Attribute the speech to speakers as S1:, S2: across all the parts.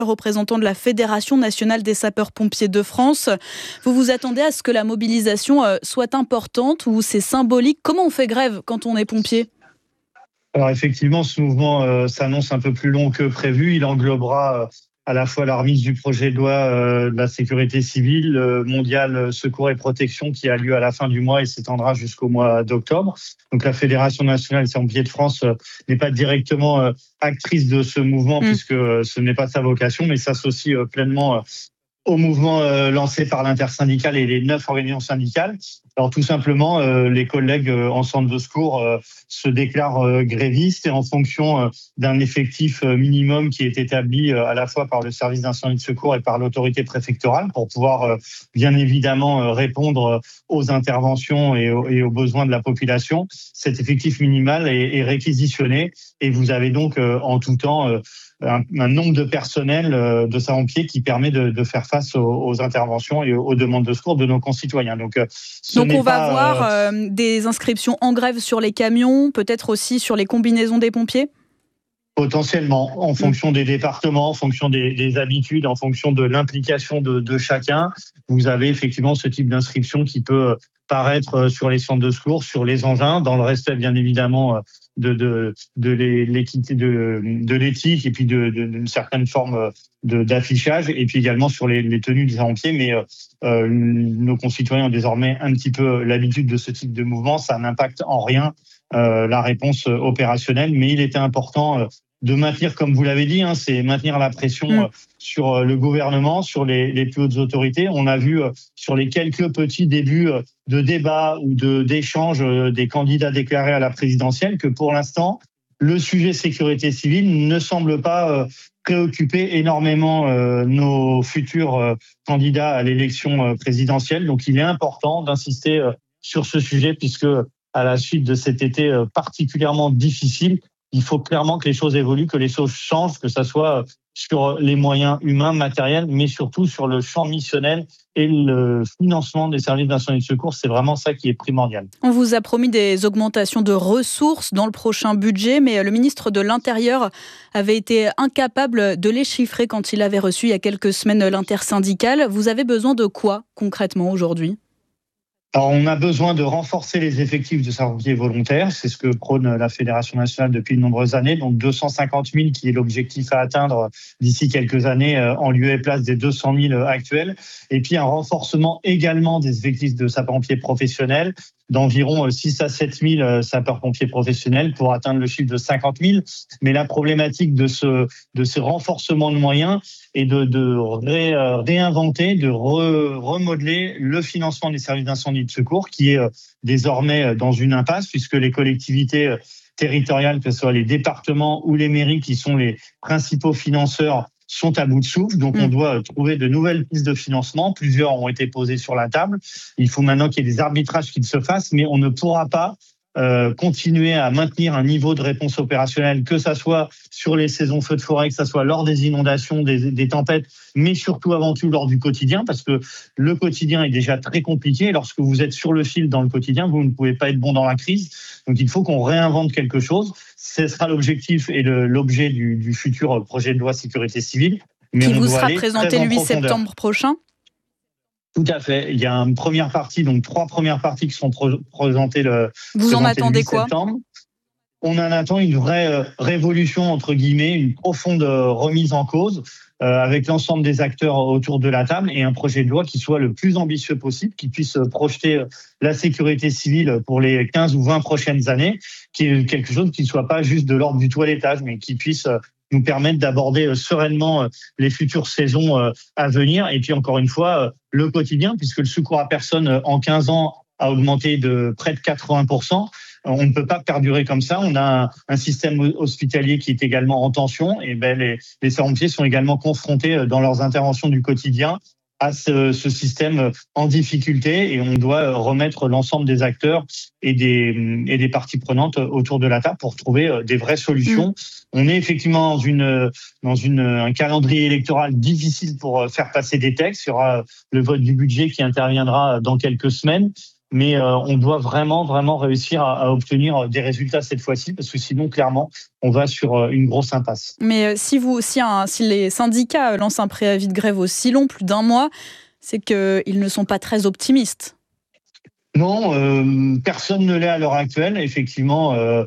S1: représentant de la Fédération nationale des sapeurs-pompiers de France. Vous vous attendez à ce que la mobilisation soit importante ou c'est symbolique? Comment on fait grève quand on est pompier?
S2: Alors effectivement, ce mouvement s'annonce un peu plus long que prévu. Il englobera à la fois la remise du projet de loi de la sécurité civile, mondial secours et protection qui a lieu à la fin du mois et s'étendra jusqu'au mois d'octobre. Donc la Fédération nationale des sapeurs-pompiers de France n'est pas directement actrice de ce mouvement puisque ce n'est pas sa vocation, mais s'associe pleinement au mouvement lancé par l'intersyndicale et les 9 organisations syndicales. Alors tout simplement, les collègues en centre de secours se déclarent grévistes et en fonction d'un effectif minimum qui est établi à la fois par le service d'incendie de secours et par l'autorité préfectorale pour pouvoir bien évidemment répondre aux interventions et aux besoins de la population. Cet effectif minimal est réquisitionné et vous avez donc en tout temps un nombre de personnel de sapeurs-pompiers qui permet de faire face aux interventions et aux demandes de secours de nos concitoyens. Donc
S1: on va avoir des inscriptions en grève sur les camions, peut-être aussi sur les combinaisons des pompiers ?
S2: Potentiellement, en fonction des départements, en fonction des habitudes, en fonction de l'implication de chacun, vous avez effectivement ce type d'inscription qui peut paraître sur les centres de secours, sur les engins, dans le respect bien évidemment de l'équité, de l'éthique et puis d'une certaine forme d'affichage, et puis également sur les tenues des sapeurs-pompiers. Mais nos concitoyens ont désormais un petit peu l'habitude de ce type de mouvement. Ça n'impacte en rien la réponse opérationnelle, mais il était important de maintenir, comme vous l'avez dit, c'est maintenir la pression sur le gouvernement, sur les plus hautes autorités. On a vu sur les quelques petits débuts de débat ou d'échanges des candidats déclarés à la présidentielle que pour l'instant, le sujet sécurité civile ne semble pas préoccuper énormément nos futurs candidats à l'élection présidentielle. Donc il est important d'insister sur ce sujet puisque à la suite de cet été particulièrement difficile, il faut clairement que les choses évoluent, que les choses changent, que ça soit sur les moyens humains, matériels, mais surtout sur le champ missionnel et le financement des services d'incendie de secours. C'est vraiment ça qui est primordial.
S1: On vous a promis des augmentations de ressources dans le prochain budget, mais le ministre de l'Intérieur avait été incapable de les chiffrer quand il avait reçu il y a quelques semaines l'intersyndicale. Vous avez besoin de quoi concrètement aujourd'hui ?
S2: Alors, on a besoin de renforcer les effectifs de sapeurs-pompiers volontaires. C'est ce que prône la Fédération nationale depuis de nombreuses années. Donc, 250 000 qui est l'objectif à atteindre d'ici quelques années en lieu et place des 200 000 actuels. Et puis, un renforcement également des effectifs de sapeurs-pompiers professionnels d'environ 6 à 7 000 sapeurs-pompiers professionnels pour atteindre le chiffre de 50 000. Mais la problématique de ce renforcement de moyens est de réinventer, de remodeler le financement des services d'incendie de secours qui est désormais dans une impasse puisque les collectivités territoriales, que ce soit les départements ou les mairies qui sont les principaux financeurs, sont à bout de souffle. Donc, on doit trouver de nouvelles pistes de financement. Plusieurs ont été posées sur la table. Il faut maintenant qu'il y ait des arbitrages qui se fassent, mais on ne pourra pas continuer à maintenir un niveau de réponse opérationnelle, que ça soit sur les saisons feux de forêt, que ça soit lors des inondations, des tempêtes, mais surtout avant tout lors du quotidien, parce que le quotidien est déjà très compliqué. Et lorsque vous êtes sur le fil dans le quotidien, vous ne pouvez pas être bon dans la crise. Donc il faut qu'on réinvente quelque chose. Ce sera l'objectif et l'objet du futur projet de loi sécurité civile.
S1: Mais qui vous sera présenté le 8 septembre prochain ?
S2: Tout à fait. Il y a une première partie, donc 3 premières parties qui sont présentées
S1: Vous en attendez
S2: le 8
S1: quoi ?
S2: septembre. On en attend une vraie révolution, entre guillemets, une profonde remise en cause avec l'ensemble des acteurs autour de la table et un projet de loi qui soit le plus ambitieux possible, qui puisse projeter la sécurité civile pour les 15 ou 20 prochaines années, qui est quelque chose qui ne soit pas juste de l'ordre du toilettage, mais qui puisse nous permettre d'aborder sereinement les futures saisons à venir. Et puis encore une fois, le quotidien, puisque le secours à personne en 15 ans a augmenté de près de 80%. On ne peut pas perdurer comme ça. On a un système hospitalier qui est également en tension. Et les sapeurs-pompiers sont également confrontés dans leurs interventions du quotidien à ce système en difficulté, et on doit remettre l'ensemble des acteurs et des parties prenantes autour de la table pour trouver des vraies solutions. On est effectivement dans un calendrier électoral difficile pour faire passer des textes. Il y aura le vote du budget qui interviendra dans quelques semaines. mais on doit vraiment réussir à obtenir des résultats cette fois-ci, parce que sinon, clairement, on va sur une grosse impasse.
S1: Mais si les syndicats lancent un préavis de grève aussi long, plus d'1 mois, c'est qu'ils ne sont pas très optimistes.
S2: Non, personne ne l'est à l'heure actuelle. Effectivement,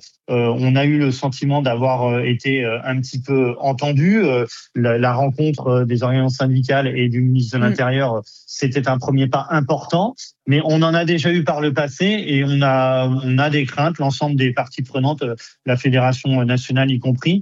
S2: on a eu le sentiment d'avoir été un petit peu entendu. La rencontre des organisations syndicales et du ministre de l'Intérieur, c'était un premier pas important. Mais on en a déjà eu par le passé et on a des craintes. L'ensemble des parties prenantes, la Fédération nationale y compris,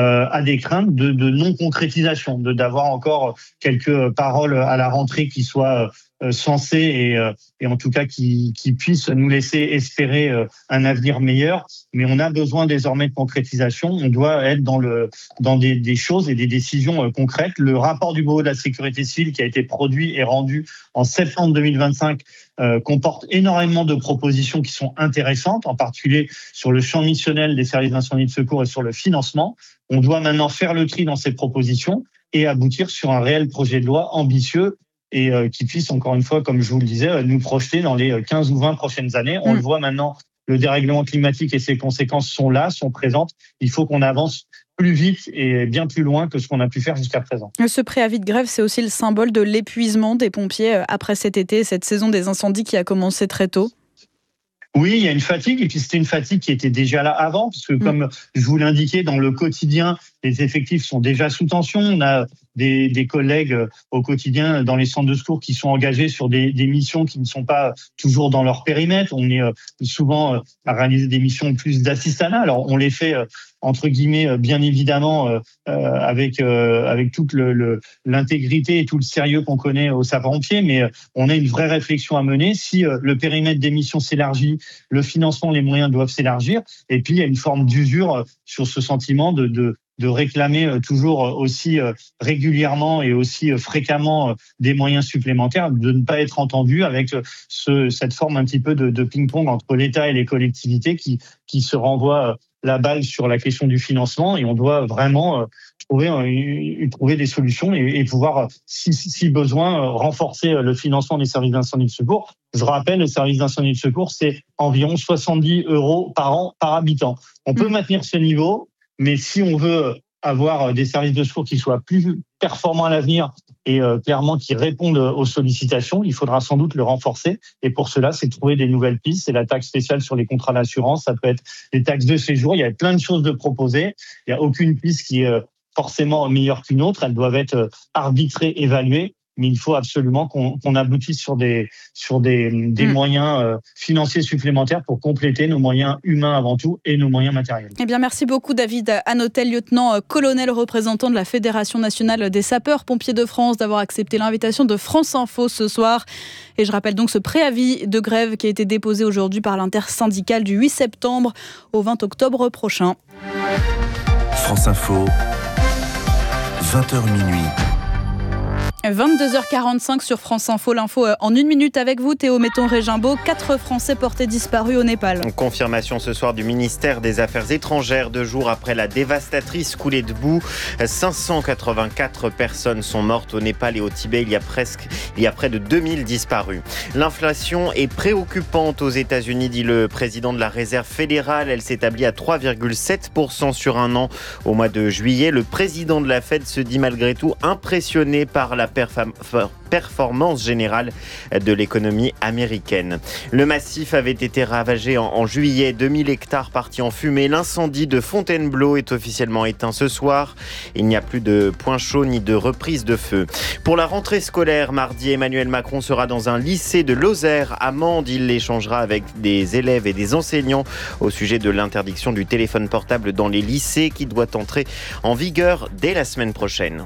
S2: a des craintes de non-concrétisation, d'avoir encore quelques paroles à la rentrée qui soient sensées et en tout cas qui puissent nous laisser espérer un avenir meilleur. Mais on a besoin désormais de concrétisation. On doit être dans des choses et des décisions concrètes. Le rapport du Bureau de la sécurité civile qui a été produit et rendu en septembre 2025 comporte énormément de propositions qui sont intéressantes, en particulier sur le champ missionnel des services d'incendie et de secours et sur le financement. On doit maintenant faire le tri dans ces propositions et aboutir sur un réel projet de loi ambitieux et qui puisse, encore une fois, comme je vous le disais, nous projeter dans les 15 ou 20 prochaines années. On le voit maintenant, le dérèglement climatique et ses conséquences sont là, sont présentes. Il faut qu'on avance plus vite et bien plus loin que ce qu'on a pu faire jusqu'à présent.
S1: Ce préavis de grève, c'est aussi le symbole de l'épuisement des pompiers après cet été, cette saison des incendies qui a commencé très tôt.
S2: Oui, il y a une fatigue, et puis c'était une fatigue qui était déjà là avant, parce que comme je vous l'indiquais, dans le quotidien, les effectifs sont déjà sous tension. On a des collègues au quotidien dans les centres de secours qui sont engagés sur des missions qui ne sont pas toujours dans leur périmètre. On est souvent à réaliser des missions plus d'assistanat. Alors on les fait entre guillemets bien évidemment avec toute l'intégrité et tout le sérieux qu'on connaît aux sapeurs-pompiers, mais on a une vraie réflexion à mener. Si le périmètre des missions s'élargit, le financement, les moyens doivent s'élargir. Et puis il y a une forme d'usure sur ce sentiment de réclamer toujours aussi régulièrement et aussi fréquemment des moyens supplémentaires, de ne pas être entendu avec cette forme un petit peu de ping-pong entre l'État et les collectivités qui se renvoient la balle sur la question du financement, et on doit vraiment trouver des solutions et pouvoir, si besoin, renforcer le financement des services d'incendie et de secours. Je rappelle, le service d'incendie et de secours, c'est environ 70 € par an par habitant. On peut maintenir ce niveau, mais si on veut avoir des services de secours qui soient plus performants à l'avenir et clairement qui répondent aux sollicitations, il faudra sans doute le renforcer. Et pour cela, c'est trouver des nouvelles pistes. C'est la taxe spéciale sur les contrats d'assurance, ça peut être les taxes de séjour. Il y a plein de choses de proposer. Il n'y a aucune piste qui est forcément meilleure qu'une autre. Elles doivent être arbitrées, évaluées. Mais il faut absolument qu'on aboutisse sur des moyens financiers supplémentaires pour compléter nos moyens humains avant tout et nos moyens matériels.
S1: Eh bien, merci beaucoup David Hanotel, lieutenant-colonel représentant de la Fédération nationale des sapeurs-pompiers de France, d'avoir accepté l'invitation de France Info ce soir. Et je rappelle donc ce préavis de grève qui a été déposé aujourd'hui par l'intersyndicale du 8 septembre au 20 octobre prochain.
S3: France Info, 20h minuit.
S1: 22h45 sur France Info, l'info en 1 minute avec vous, Théo Metton-Régimbaud. 4 Français portés disparus au Népal.
S4: Confirmation ce soir du ministère des Affaires étrangères, 2 jours après la dévastatrice coulée de boue. 584 personnes sont mortes au Népal et au Tibet. Il y a près de 2000 disparus. L'inflation est préoccupante aux États-Unis, dit le président de la Réserve fédérale. Elle s'établit à 3,7% sur un an au mois de juillet. Le président de la Fed se dit malgré tout impressionné par la performance générale de l'économie américaine. Le massif avait été ravagé en juillet, 2000 hectares partis en fumée. L'incendie de Fontainebleau est officiellement éteint ce soir. Il n'y a plus de point chaud ni de reprise de feu. Pour la rentrée scolaire, mardi, Emmanuel Macron sera dans un lycée de Lozère à Mende. Il échangera avec des élèves et des enseignants au sujet de l'interdiction du téléphone portable dans les lycées qui doit entrer en vigueur dès la semaine prochaine.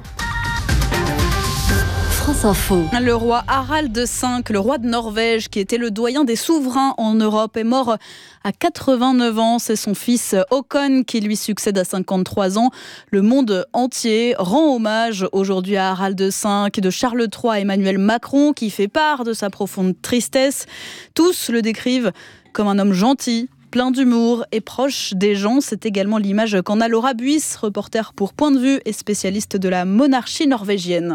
S5: France Info.
S1: Le roi Harald V, le roi de Norvège, qui était le doyen des souverains en Europe, est mort à 89 ans. C'est son fils Håkon qui lui succède à 53 ans. Le monde entier rend hommage aujourd'hui à Harald V, de Charles III à Emmanuel Macron, qui fait part de sa profonde tristesse. Tous le décrivent comme un homme gentil, plein d'humour et proche des gens. C'est également l'image qu'en a Laura Buis, reporter pour Point de Vue et spécialiste de la monarchie norvégienne.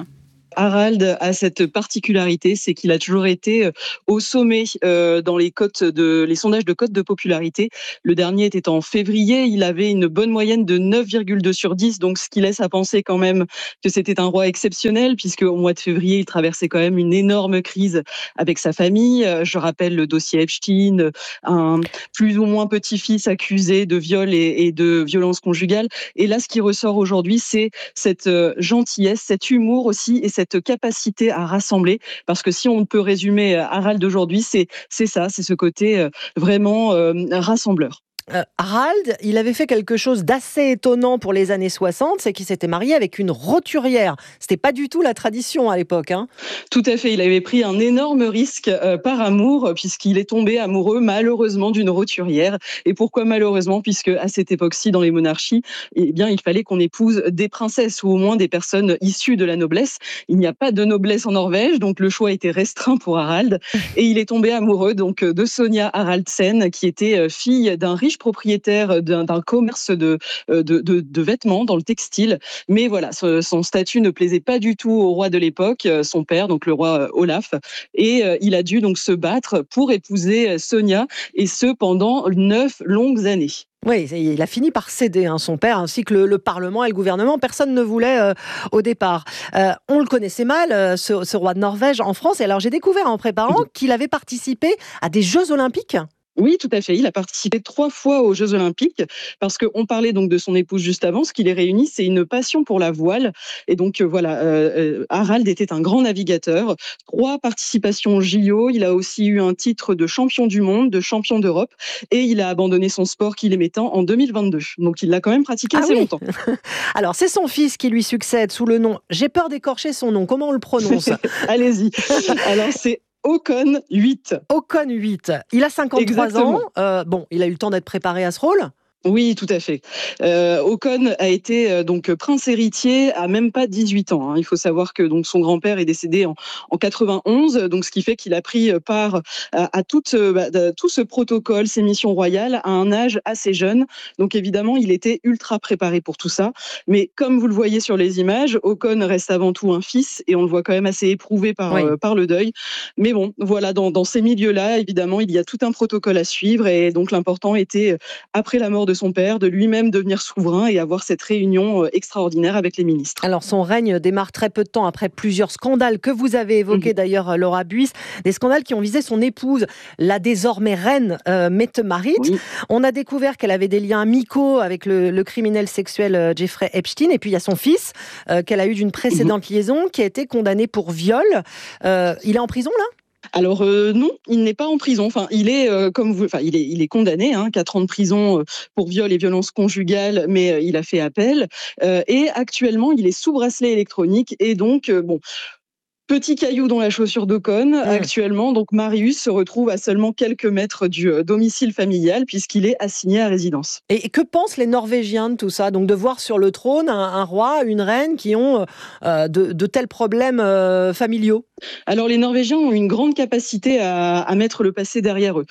S5: Harald a cette particularité, c'est qu'il a toujours été au sommet dans les sondages de cote de popularité. Le dernier était en février, il avait une bonne moyenne de 9,2 sur 10, donc ce qui laisse à penser quand même que c'était un roi exceptionnel, puisque au mois de février, il traversait quand même une énorme crise avec sa famille. Je rappelle le dossier Epstein, un plus ou moins petit-fils accusé de viol et de violence conjugale. Et là, ce qui ressort aujourd'hui, c'est cette gentillesse, cet humour aussi, et cette capacité à rassembler, parce que si on peut résumer Harald d'aujourd'hui, c'est ça, c'est ce côté vraiment rassembleur.
S6: Harald, il avait fait quelque chose d'assez étonnant pour les années 60, c'est qu'il s'était marié avec une roturière. C'était pas du tout la tradition à l'époque.
S5: Tout à fait, il avait pris un énorme risque par amour, puisqu'il est tombé amoureux malheureusement d'une roturière. Et pourquoi malheureusement? Puisque à cette époque-ci, dans les monarchies, eh bien, il fallait qu'on épouse des princesses ou au moins des personnes issues de la noblesse. Il n'y a pas de noblesse en Norvège, donc le choix était restreint pour Harald. Et il est tombé amoureux donc de Sonja Haraldsen, qui était fille d'un riche propriétaire d'un commerce de vêtements dans le textile. Mais voilà, son statut ne plaisait pas du tout au roi de l'époque, son père, donc le roi Olaf. Et il a dû donc se battre pour épouser Sonja, et ce pendant 9 longues années.
S6: Oui, il a fini par céder, son père, ainsi que le Parlement et le gouvernement. Personne ne voulait au départ. On le connaissait mal, ce roi de Norvège, en France. Et alors, j'ai découvert en préparant qu'il avait participé à des Jeux Olympiques.
S5: Oui, tout à fait. Il a participé 3 fois aux Jeux Olympiques, parce qu'on parlait donc de son épouse juste avant. Ce qui les réunit, c'est une passion pour la voile. Et donc voilà, Harald était un grand navigateur. 3 participations au JO. Il a aussi eu un titre de champion du monde, de champion d'Europe. Et il a abandonné son sport qu'il aimait tant en 2022. Donc il l'a quand même pratiqué assez longtemps.
S6: Alors c'est son fils qui lui succède sous le nom. J'ai peur d'écorcher son nom. Comment on le prononce?
S5: Allez-y. Alors c'est Håkon 8.
S6: Håkon 8. Il a 53 ans. Il a eu le temps d'être préparé à ce rôle.
S5: Oui, tout à fait. Håkon a été donc prince héritier à même pas 18 ans. Il faut savoir que donc son grand-père est décédé en 91, donc ce qui fait qu'il a pris part à tout ce protocole, ces missions royales, à un âge assez jeune. Donc évidemment, il était ultra préparé pour tout ça. Mais comme vous le voyez sur les images, Håkon reste avant tout un fils, et on le voit quand même assez éprouvé par le deuil. Mais bon, voilà, dans ces milieux-là, évidemment, il y a tout un protocole à suivre, et donc l'important était, après la mort de son père, de lui-même devenir souverain et avoir cette réunion extraordinaire avec les ministres.
S6: Alors son règne démarre très peu de temps après plusieurs scandales que vous avez évoqués d'ailleurs, Laura Buys, des scandales qui ont visé son épouse, la désormais reine Mette-Marit. Oui. On a découvert qu'elle avait des liens amicaux avec le criminel sexuel Jeffrey Epstein, et puis il y a son fils qu'elle a eu d'une précédente liaison, qui a été condamné pour viol. Il est en prison là ?
S5: Alors non, il n'est pas en prison. Enfin, il est il est condamné, 4 ans de prison pour viol et violence conjugale, mais il a fait appel. Et actuellement, il est sous bracelet électronique, et donc petit caillou dans la chaussure d'Håkon. Actuellement, donc Marius se retrouve à seulement quelques mètres du domicile familial, puisqu'il est assigné à résidence.
S6: Et que pensent les Norvégiens de tout ça? Donc de voir sur le trône un roi, une reine qui ont de tels problèmes familiaux.
S5: Alors les Norvégiens ont une grande capacité à mettre le passé derrière eux.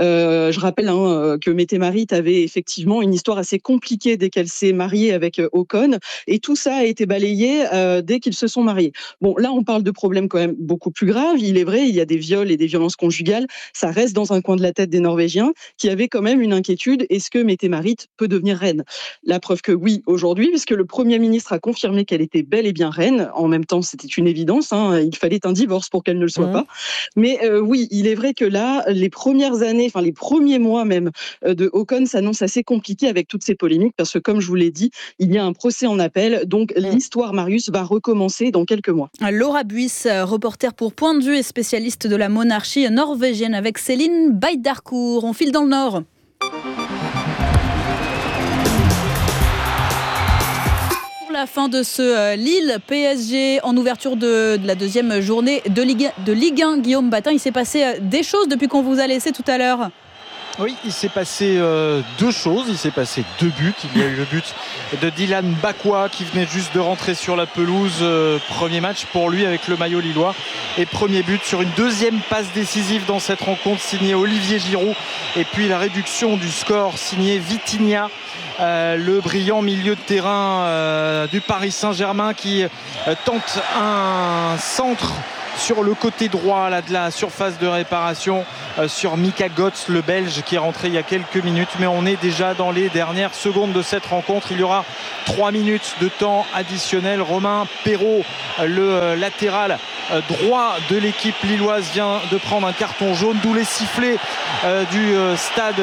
S5: Je rappelle que Mette-Marit avait effectivement une histoire assez compliquée dès qu'elle s'est mariée avec Håkon, et tout ça a été balayé dès qu'ils se sont mariés. Bon, là on parle de problèmes quand même beaucoup plus graves. Il est vrai, il y a des viols et des violences conjugales. Ça reste dans un coin de la tête des Norvégiens, qui avaient quand même une inquiétude. Est-ce que Mette-Marit peut devenir reine? La preuve que oui, aujourd'hui, puisque le Premier ministre a confirmé qu'elle était bel et bien reine. En même temps, c'était une évidence. Il fallait un divorce pour qu'elle ne le soit pas. Mais oui, il est vrai que là, les premières années, les premiers mois même de Håkon s'annoncent assez compliqués avec toutes ces polémiques, parce que comme je vous l'ai dit, il y a un procès en appel. Donc l'histoire Marius va recommencer dans quelques mois.
S1: Laura Buys, reporter pour Point de vue et spécialiste de la monarchie norvégienne, avec Céline Beidarcourt. On file dans le nord. La fin de ce Lille-PSG en ouverture de la deuxième journée de Ligue 1. Guillaume Batin, il s'est passé des choses depuis qu'on vous a laissé tout à l'heure.
S7: Oui, il s'est passé deux choses, il s'est passé deux buts. Il y a eu le but de Dylan Bakwa qui venait juste de rentrer sur la pelouse, premier match pour lui avec le maillot lillois, et premier but sur une deuxième passe décisive dans cette rencontre signée Olivier Giroud, et puis la réduction du score signée Vitinha, le brillant milieu de terrain du Paris Saint-Germain qui tente un centre sur le côté droit là, de la surface de réparation sur Mika Götze, le Belge qui est rentré il y a quelques minutes, mais on est déjà dans les dernières secondes de cette rencontre. Il y aura 3 minutes de temps additionnel. Romain Perraud, le latéral droit de l'équipe lilloise, vient de prendre un carton jaune, d'où les sifflets du stade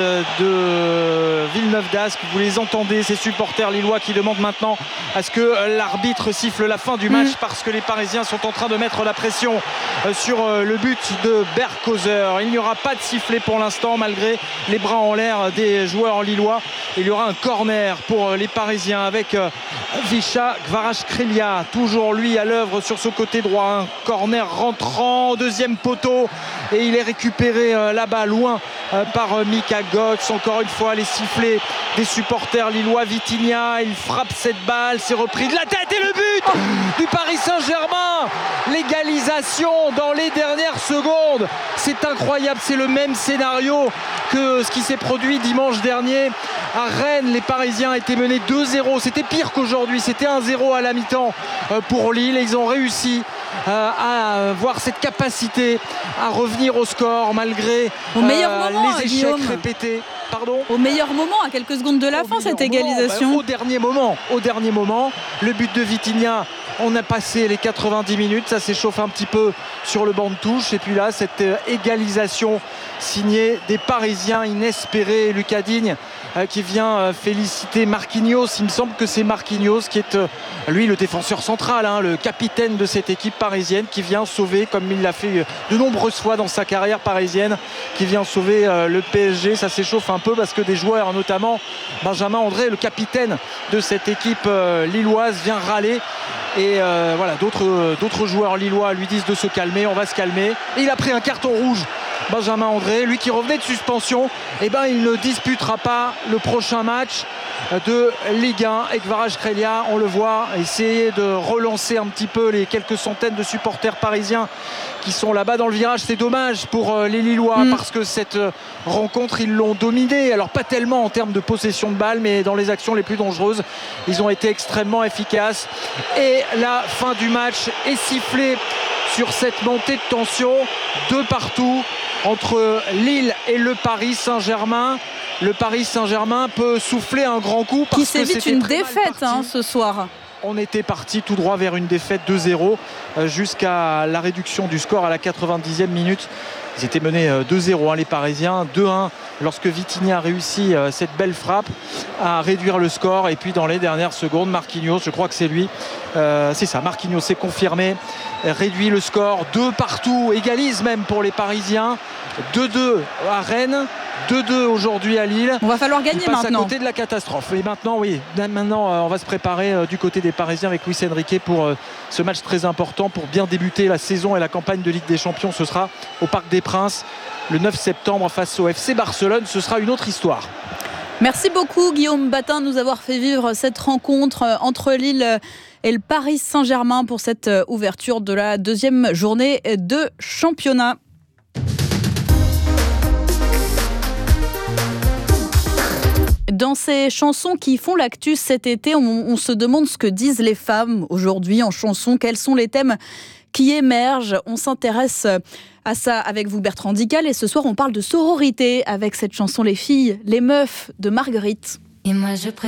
S7: de Villeneuve-d'Ascq. Vous les entendez, ces supporters lillois qui demandent maintenant à ce que l'arbitre siffle la fin du match parce que les Parisiens sont en train de mettre la pression sur le but de Berghauser. Il n'y aura pas de sifflet pour l'instant malgré les bras en l'air des joueurs lillois. Il y aura un corner pour les Parisiens avec Visha Kvaratskhelia, toujours lui à l'œuvre sur ce côté droit. Un corner rentrant, deuxième poteau, et il est récupéré là-bas loin par Mika Götze. Encore une fois les sifflets des supporters lillois. Vitinha, il frappe cette balle, c'est repris de la tête et le but du Paris Saint-Germain. L'égalisation dans les dernières secondes, c'est incroyable. C'est le même scénario que ce qui s'est produit dimanche dernier à Rennes. Les Parisiens étaient menés 2-0, c'était pire qu'aujourd'hui, c'était 1-0 à la mi-temps pour Lille, et ils ont réussi à avoir cette capacité à revenir au score malgré les échecs répétés. Pardon ?
S1: Au meilleur moment, à quelques secondes de la fin, cette égalisation.
S7: Au dernier moment, le but de Vitinha, on a passé les 90 minutes, ça s'échauffe un petit peu sur le banc de touche, et puis là, cette égalisation signée des Parisiens, inespérée. Lucas Digne qui vient féliciter Marquinhos. Il me semble que c'est Marquinhos qui est lui le défenseur central, le capitaine de cette équipe parisienne, qui vient sauver, comme il l'a fait de nombreuses fois dans sa carrière parisienne, qui vient sauver le PSG. Ça s'échauffe un peu parce que des joueurs, notamment Benjamin André, le capitaine de cette équipe lilloise, vient râler. Et voilà, d'autres joueurs lillois lui disent de se calmer, on va se calmer. Et il a pris un carton rouge, Benjamin André, lui qui revenait de suspension. Il ne disputera pas le prochain match de Ligue 1. Et Kvaratskhelia, on le voit, essayer de relancer un petit peu les quelques centaines de supporters parisiens qui sont là-bas dans le virage. C'est dommage pour les Lillois parce que cette rencontre, ils l'ont dominée. Alors pas tellement en termes de possession de balle, mais dans les actions les plus dangereuses, ils ont été extrêmement efficaces. Et la fin du match est sifflée sur cette montée de tension, de partout entre Lille et le Paris Saint-Germain. Le Paris Saint-Germain peut souffler un grand coup parce
S1: que s'évite une défaite ce soir.
S7: On était parti tout droit vers une défaite 2-0 jusqu'à la réduction du score à la 90e minute. Ils étaient menés 2-0 les Parisiens, 2-1 lorsque Vitinha a réussi cette belle frappe à réduire le score. Et puis dans les dernières secondes, Marquinhos, je crois que c'est lui, c'est ça, Marquinhos s'est confirmé, réduit le score, 2 partout, égalise même pour les Parisiens, 2-2 à Rennes, 2-2 aujourd'hui à Lille.
S1: On va falloir gagner maintenant.
S7: On passe à côté de la catastrophe. Et maintenant, on va se préparer du côté des Parisiens avec Luis Enrique pour ce match très important pour bien débuter la saison et la campagne de Ligue des Champions. Ce sera au Parc des Princes le 9 septembre face au FC Barcelone. Ce sera une autre histoire.
S1: Merci beaucoup Guillaume Batin de nous avoir fait vivre cette rencontre entre Lille et le Paris Saint-Germain pour cette ouverture de la deuxième journée de championnat. Dans ces chansons qui font l'actu cet été, on se demande ce que disent les femmes aujourd'hui en chanson, quels sont les thèmes qui émergent. On s'intéresse à ça avec vous Bertrand Dical, et ce soir on parle de sororité avec cette chanson Les filles, les meufs de Marguerite.
S8: Et moi je